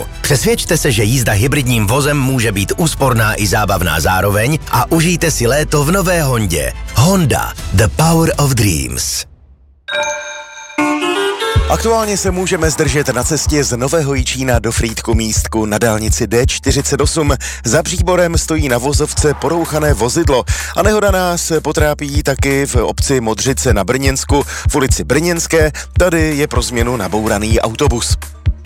Přesvědčte se, že jízda hybridním vozem může být úsporná i zábavná zároveň a užijte si léto v nové Hondě. Honda, the power of dreams. Aktuálně se můžeme zdržet na cestě z Nového Jičína do Frýdku-Místku na dálnici D48. Za Příborem stojí na vozovce porouchané vozidlo a nehoda nás potrápí taky v obci Modřice na Brněnsku, v ulici Brněnské. Tady je pro změnu nabouraný autobus.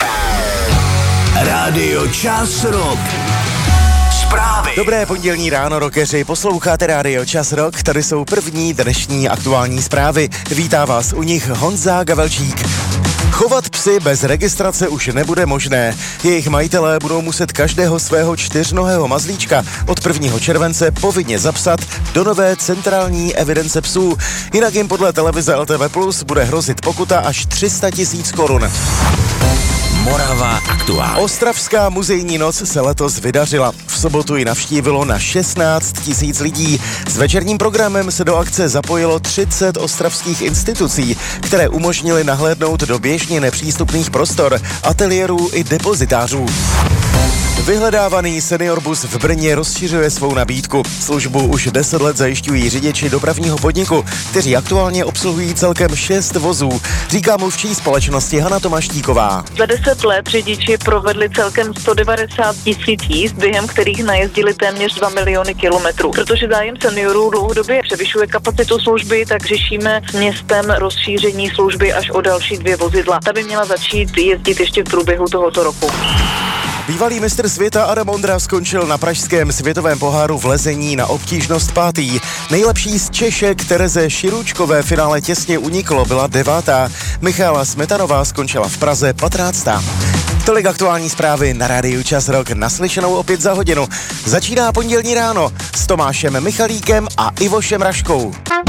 Rádio Čas Rock. Zprávy. Dobré pondělní ráno, rockeři, posloucháte Rádio Čas Rock, tady jsou první dnešní aktuální zprávy. Vítá vás u nich Honza Gavelčík. Chovat psy bez registrace už nebude možné. Jejich majitelé budou muset každého svého čtyřnohého mazlíčka od 1. července povinně zapsat do nové centrální evidence psů. Jinak jim podle televize LTV Plus bude hrozit pokuta až 300 000 korun. Morava aktuálně. Ostravská muzejní noc se letos vydařila. V sobotu ji navštívilo na 16 000 lidí. S večerním programem se do akce zapojilo 30 ostravských institucí, které umožnily nahlédnout do běžně nepřístupných prostor, ateliérů i depozitářů. Vyhledávaný seniorbus v Brně rozšiřuje svou nabídku. Službu už 10 let zajišťují řidiči dopravního podniku, kteří aktuálně obsluhují celkem 6 vozů, říká mluvčí společnosti Hana Tomaštíková. Za 10 let řidiči provedli celkem 190 000 jízd, během kterých najezdili téměř 2 miliony kilometrů. Protože zájem seniorů dlouhodobě převyšuje kapacitu služby, tak řešíme s městem rozšíření služby až o další 2 vozidla. Ta by měla začít jezdit ještě v průběhu tohoto roku. Bývalý mistr světa Adam Ondra skončil na pražském světovém poháru v lezení na obtížnost 5. Nejlepší z Češek Tereze Širučkové finále těsně uniklo, byla 9. Michála Smetanová skončila v Praze 15. Tolik aktuální zprávy na Rádiu Čas Rock, naslyšenou opět za hodinu. Začíná pondělní ráno s Tomášem Michalíkem a Ivošem Raškou.